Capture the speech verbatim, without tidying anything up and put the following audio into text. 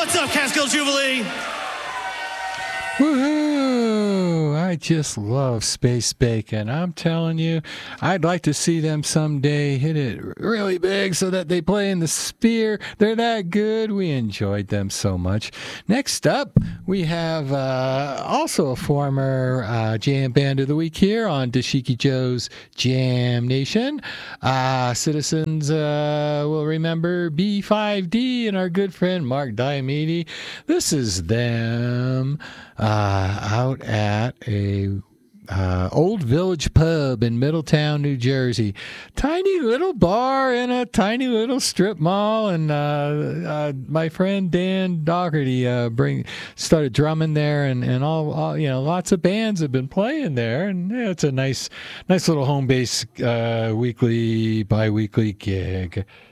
What's up, Catskill Jubilee? Woohoo! I just love Space Bacon. I'm telling you, I'd like to see them someday hit it really big so that they play in the Sphere. They're that good. We enjoyed them so much. Next up, we have uh, also a former uh, Jam Band of the Week here on Dashiki Joe's Jam Nation. Uh, citizens uh, will remember B five D and our good friend Mark Diomede. This is them. Uh, out at a uh, old village pub in Middletown, New Jersey. Tiny little bar in a tiny little strip mall, and uh, uh, my friend Dan Doherty uh, bring started drumming there, and and all, all you know, lots of bands have been playing there, and yeah, it's a nice, nice little home base uh, weekly, bi-weekly gig.